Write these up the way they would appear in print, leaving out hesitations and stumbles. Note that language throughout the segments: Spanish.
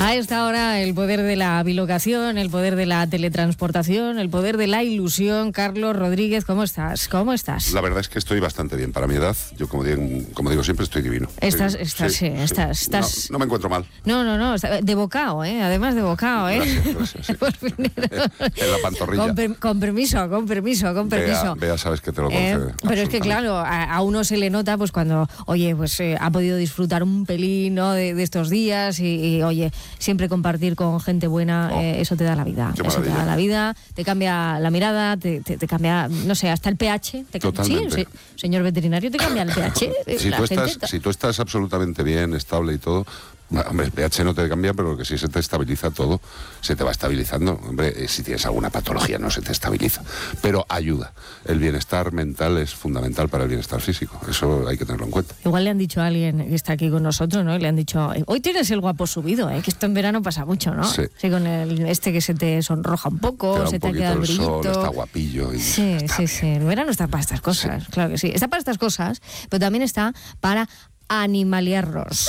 A esta hora, el poder de la bilocación, el poder de la teletransportación, el poder de la ilusión. Carlos Rodríguez, ¿cómo estás? ¿Cómo estás? La verdad es que estoy bastante bien para mi edad. Yo, como digo siempre, estoy divino. Estás. No me encuentro mal. No, de bocado, además de bocado, Gracias, sí. En la pantorrilla. Con permiso. Bea, sabes que te lo concede. Pero es que, claro, a uno se le nota pues cuando, ha podido disfrutar un pelín, ¿no?, de estos días y siempre compartir con gente buena, eso te da la vida. Eso te da la vida, te cambia la mirada, te cambia, no sé, hasta el pH. Totalmente. Sí, señor veterinario, te cambia el pH. Si tú estás absolutamente bien, estable y todo, hombre, el pH no te cambia, pero lo que sí se te estabiliza todo, se te va estabilizando. Hombre, si tienes alguna patología no se te estabiliza, pero ayuda. El bienestar mental es fundamental para el bienestar físico, eso hay que tenerlo en cuenta. Igual le han dicho a alguien que está aquí con nosotros, ¿no? Y le han dicho, hoy tienes el guapo subido, que esto en verano pasa mucho, ¿no? Sí. Con que se te sonroja un poco, se te queda el brillito. Sol, está guapillo. Y sí. El verano está para estas cosas, claro que sí. Está para estas cosas, pero también está para animaliarlos.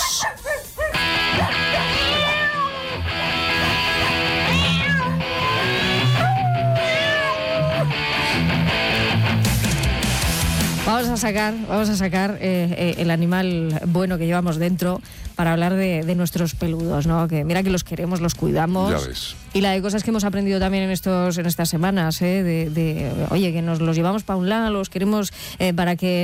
Vamos a sacar el animal bueno que llevamos dentro para hablar de nuestros peludos, ¿no? Que mira que los queremos, los cuidamos. Ya ves. Y la de cosas que hemos aprendido también en estas semanas, que nos los llevamos para un lado, los queremos para que